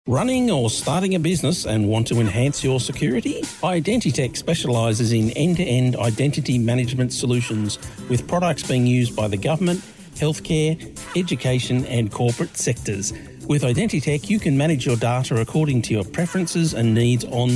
Running or starting a business and want to enhance your security? Identitech specialises in end-to-end identity management solutions with products being used by the government, healthcare, education and corporate sectors. With Identitech, you can manage your data according to your preferences and needs on